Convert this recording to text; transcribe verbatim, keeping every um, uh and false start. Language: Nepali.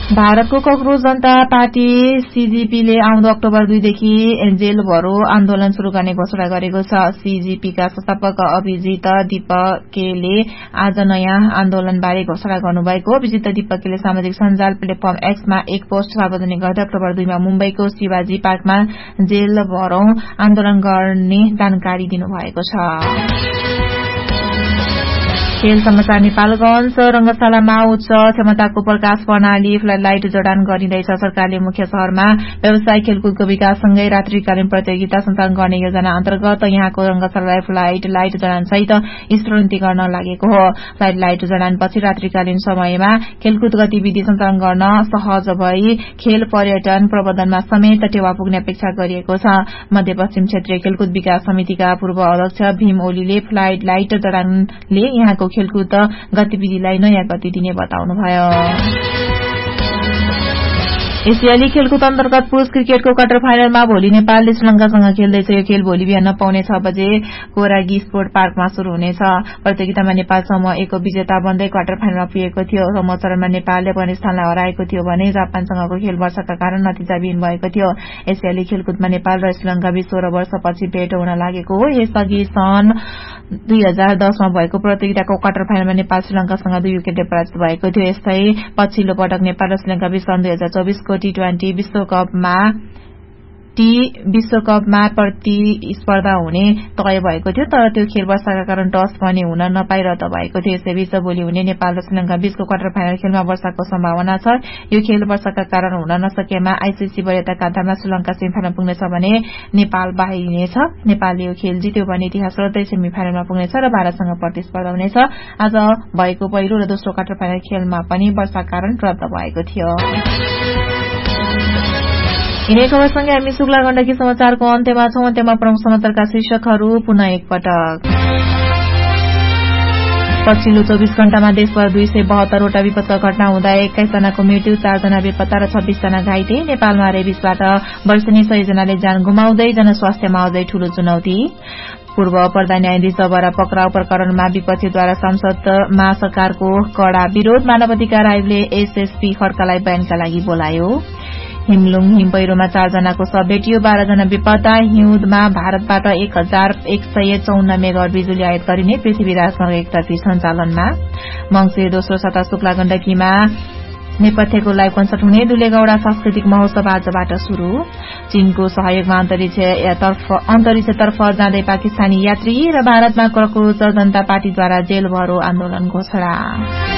भारतको कक्रोच जनता पार्टी सीजीपीले आउँदो अक्टोबर दुई देखि जेल भरो आन्दोलन शुरू गर्ने घोषणा गरेको छ। सीजीपीका संस्थापक अभिजित दीपकेले आज नयाँ आन्दोलनबारे घोषणा गर्नुभएको। अभिजित दीपकेले सामाजिक सञ्जाल प्लेटफर्म एक्समा एक पोस्ट सार्वजनिक गर्दै अक्टोबर दुईमा मुम्बईको शिवाजी पार्कमा जेल भरौं आन्दोलन गर्ने जानकारी दिनुभएको छ। खेल समाचार नेपालगञ्ज रंगशालामा उच्च क्षमताको प्रकाश प्रणाली फ्लडलाइट जडान गरिँदैछ। सरकारले मुख्य शहरमा व्यावसायिक खेलकुदको विकाससँगै रात्रिकालीन प्रतियोगिता सञ्चालन गर्ने योजना अन्तर्गत यहाँको रंगशालालाई फ्लाइट लाइट जडानसहित स्तरोन्नति गर्न लागेको हो। फ्लाइट लाइट जडानपछि रात्रिकालीन समयमा खेलकुद गतिविधि सञ्चालन गर्न सहज भई खेल पर्यटन प्रबन्धनमा समेत टेवा पुग्ने अपेक्षा गरिएको छ। मध्यपश्चिम क्षेत्रीय खेलकुद विकास समितिका पूर्व अध्यक्ष भीम ओलीले फ्लाइट लाइट जडानले यहाँको खेलकुद गतिविधिलाई नयाँ गति दिने बताउनुभयो। एसियाली खेलकुद अन्तर्गत पुरूष क्रिकेटको क्वार्टर फाइनलमा भोलि नेपालले श्रीलंकासँग खेल्दैछ। यो खेल भोलि बिहान पाउने छ बजे कोरागी स्पोर्ट पार्कमा शुरू हुनेछ। प्रतियोगितामा नेपाल समूह एकको विजेता बन्दै क्वार्टर फाइनलमा पुगेको थियो। समूह चरणमा नेपालले अफगानिस्तानलाई हराएको थियो भने जापानसँगको खेल वर्षाका कारण नतिजाविहीन भएको थियो। एसियाली खेलकुदमा नेपाल र श्रीलंका बीच सोह्र वर्षपछि भेट हुन लागेको हो। यसअघि सन् दुई हजार दसमा भएको प्रतियोगिताको क्वार्टर फाइनलमा नेपाल श्रीलंकासँग दुई विकेटले पराजित भएको थियो। यस्तै पछिल्लो पटक नेपाल र श्रीलंका बीच सन् दुई हजार चौबीसको टी ट्वेन्टी विश्वकपमा टी विश्वकपमा प्रतिस्पर्धा हुने तय भएको थियो, तर त्यो खेल वर्षाका कारण टस पनि हुन नपाई रद्द भएको थियो। यसैबीच भोलि हुने नेपाल र श्रीलंका बीचको क्वार्टर फाइनल खेलमा वर्षाको सम्भावना छ। यो खेल वर्षाका कारण हुन नसकेमा आईसीसी वरियताका आधारमा श्रीलंका सेमिफाइनल पुग्नेछ भने नेपाल बाहिरिनेछ। नेपालले यो खेल जित्यो भने इतिहास रच्दै सेमिफाइनलमा पुग्नेछ र भारतसँग प्रतिस्पर्धा हुनेछ। आज भएको पहिलो र दोस्रो क्वार्टर फाइनल खेलमा पनि वर्षाका कारण रद्द भएको थियो। यिनै खबरसँगै हामी शुक्ला गण्डकी समाचारको अन्त्यमा छौं। अन्त्यमा प्रमुख समाचारका शीर्षकहरू पुनः एकपटक। पछिल्लो चौबीस घण्टामा देशभर दुई सय बहत्तरवटा विपदका घटना हुँदा एक्काइस जनाको मृत्यु, चारजना बेपत्ता र छब्बीस जना घाइते। नेपालमा रेबिसबाट वर्षेनी सय जनाले जान गुमाउँदै जनस्वास्थ्यमा अझै ठूलो चुनौती। पूर्व प्रधान न्यायाधीश जबरा पक्राउ प्रकरणमा विपक्षीद्वारा संसदमा सरकारको कड़ा विरोध। मानव अधिकार आयोगले एसएसपी खड्कालाई बयानका लागि बोलायो। हिमलुङ हिम पहिरोमा चारजनाको शव भेटियो, बाह्रजना बेपत्ता। हिउँदमा भारतबाट एक हजार एक सय चौन्न मेगावाट बिजुली आयात गरिने पृथ्वी राजमार्ग एकतर्फी सञ्चालनमा। मंसिर दोस्रो सता शुक्ला गण्डकीमा नेपथ्यको लाइभ कन्सर्ट हुने। दुलेगौड़ा सांस्कृतिक महोत्सव आजबाट शुरू। चीनको सहयोगमा अन्तरिक्षतर्फ जाँदै पाकिस्तानी यात्री र भारतमा कक्रोच जनता पार्टीद्वारा जेल भरो आन्दोलन घोषणा।